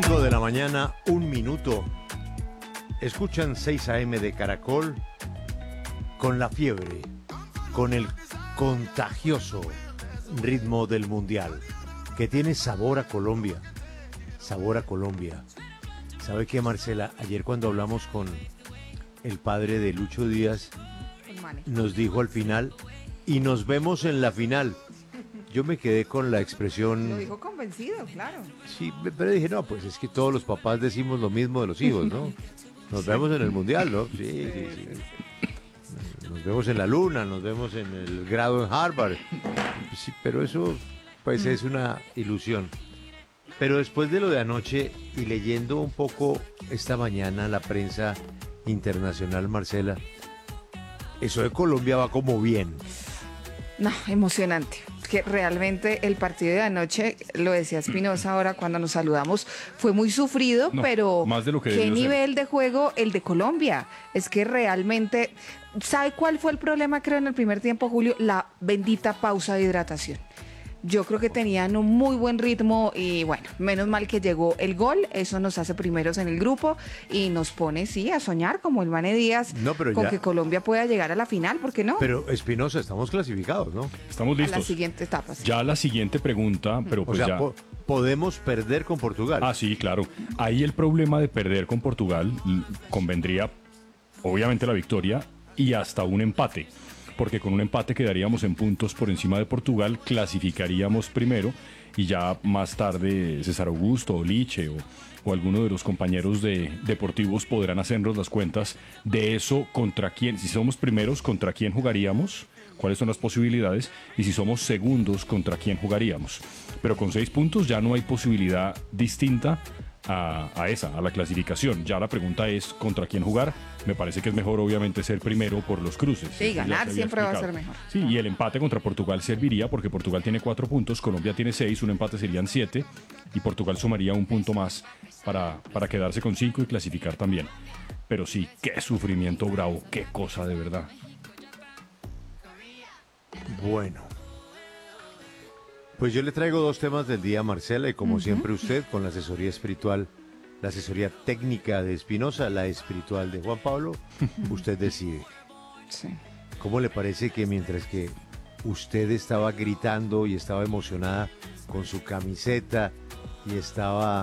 5 de la mañana, 1 minuto. Escuchan 6 AM de Caracol con la fiebre, con el contagioso ritmo del Mundial, que tiene sabor a Colombia. Sabor a Colombia. ¿Sabe qué, Marcela? Ayer cuando hablamos con el padre de Lucho Díaz, nos dijo al final, y nos vemos en la final. Yo me quedé con la expresión... Lo dijo convencido, claro. Sí, pero dije, no, pues es que todos los papás decimos lo mismo de los hijos, ¿no? Nos vemos en el Mundial, ¿no? Sí, sí, sí. Nos vemos en la luna, nos vemos en el grado en Harvard. Sí, pero eso, pues es una ilusión. Pero después de lo de anoche y leyendo un poco esta mañana la prensa internacional, Marcela, eso de Colombia va como bien. No, emocionante. Que realmente el partido de anoche, lo decía Espinosa ahora cuando nos saludamos, fue muy sufrido, No, pero más de lo que qué debió ser. nivel de juego el de Colombia. Es que realmente, ¿sabe cuál fue el problema, creo, en el primer tiempo, Julio? La bendita pausa de hidratación. Yo creo que tenían un muy buen ritmo y bueno, menos mal que llegó el gol, eso nos hace primeros en el grupo y nos pone, sí, a soñar como el Mane Díaz No, pero con ya- que Colombia pueda llegar a la final, ¿por qué no? Pero Espinosa, estamos clasificados, ¿no? Estamos A listos. la siguiente etapa. Sí. Ya la siguiente pregunta, pero O pues sea, ya... podemos perder con Portugal. Ah, sí, claro. Ahí el problema de perder con Portugal convendría, obviamente, la victoria y hasta un empate. Porque con un empate quedaríamos en puntos por encima de Portugal, clasificaríamos primero y ya más tarde César Augusto o Liche o alguno de los compañeros deportivos podrán hacernos las cuentas de eso contra quién, si somos primeros, contra quién jugaríamos, cuáles son las posibilidades y si somos segundos, contra quién jugaríamos. Pero con 6 puntos ya no hay posibilidad distinta a la clasificación. Ya la pregunta es contra quién jugar. Me parece que es mejor obviamente ser primero por los cruces. Sí, Eso ya ganar se había siempre va a explicado. ser mejor. Sí, y el empate contra Portugal serviría porque Portugal tiene 4 puntos, Colombia tiene 6, un empate serían 7 y Portugal sumaría un punto más para quedarse con 5 y clasificar también. Pero sí, qué sufrimiento bravo, qué cosa de verdad. Bueno. Pues yo le traigo 2 temas del día, Marcela, y como siempre usted, con la asesoría espiritual, la asesoría técnica de Espinosa, la espiritual de Juan Pablo, usted decide. Sí. ¿Cómo le parece que mientras que usted estaba gritando y estaba emocionada con su camiseta y estaba